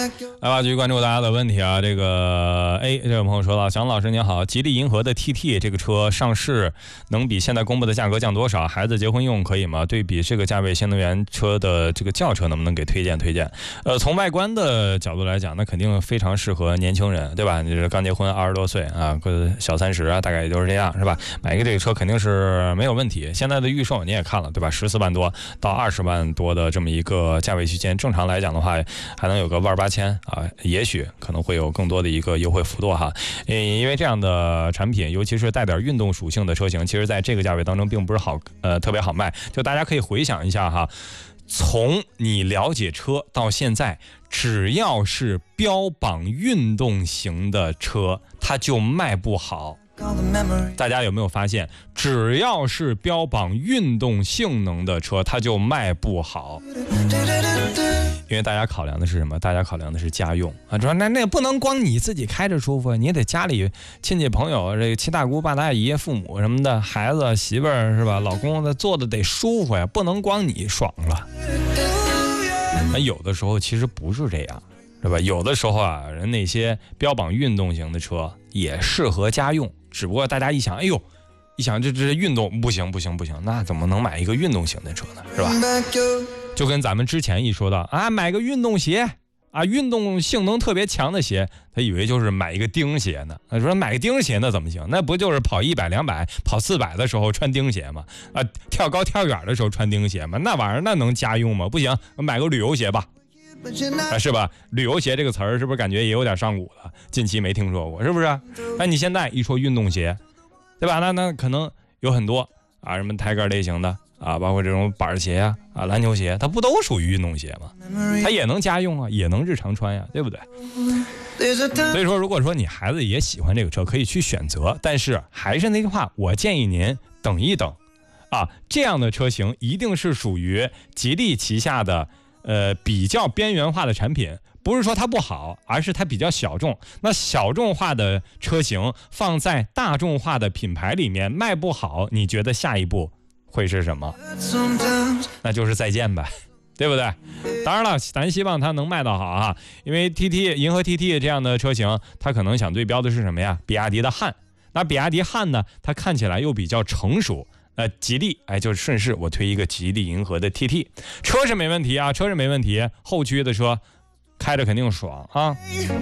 来吧，继续关注大家的问题啊。这个这位朋友说到，蒋老师您好，吉利银河的 TT 这个车上市能比现在公布的价格降多少？孩子结婚用可以吗？对比这个价位新能源车的这个轿车，能不能给推荐？从外观的角度来讲，那肯定非常适合年轻人，对吧？你这刚结婚20多岁啊，小30啊，大概也就是这样，是吧？买一个这个车肯定是没有问题。现在的预售你也看了，对吧？14万多到20万多的这么一个价位区间，正常来讲的话，还能有个18000啊，也许可能会有更多的一个优惠幅度哈。因为这样的产品，尤其是带点运动属性的车型，其实在这个价位当中并不是特别好卖。就大家可以回想一下哈，从你了解车到现在，只要是标榜运动型的车，它就卖不好。大家有没有发现，只要是标榜运动性能的车，它就卖不好？因为大家考量的是什么？大家考量的是家用啊，说那不能光你自己开着舒服，你也得家里亲戚朋友，这个七大姑八大姨父母什么的，孩子媳妇儿是吧，老公坐的得舒服呀，不能光你爽了。那有的时候其实不是这样，是吧？有的时候啊，人那些标榜运动型的车也适合家用，只不过大家一想，这运动不行，那怎么能买一个运动型的车呢？是吧？就跟咱们之前一说到啊，买个运动鞋啊，运动性能特别强的鞋，他以为就是买一个钉鞋呢。他说买个钉鞋那怎么行？那不就是跑100、200、跑400的时候穿钉鞋吗？啊，跳高跳远的时候穿钉鞋吗？那玩意儿那能家用吗？不行，买个旅游鞋吧。啊，是吧？旅游鞋这个词儿是不是感觉也有点上古了？近期没听说过，是不是？那你现在一说运动鞋，对吧？那可能有很多啊，什么抬杆类型的啊，包括这种板鞋啊、篮球鞋，它不都属于运动鞋吗？它也能家用啊，也能日常穿呀，对不对？所以说，如果说你孩子也喜欢这个车，可以去选择，但是还是那句话，我建议您等一等啊，这样的车型一定是属于吉利旗下的比较边缘化的产品，不是说它不好，而是它比较小众。那小众化的车型放在大众化的品牌里面卖不好，你觉得下一步会是什么？那就是再见呗，对不对？当然了，咱希望它能卖到好啊，因为 TT 银河 TT 这样的车型，它可能想对标的是什么呀？比亚迪的汉。那比亚迪汉呢，它看起来又比较成熟。吉利就顺势我推一个吉利银河的 TT， 车是没问题啊，车是没问题，后驱的车开着肯定爽啊。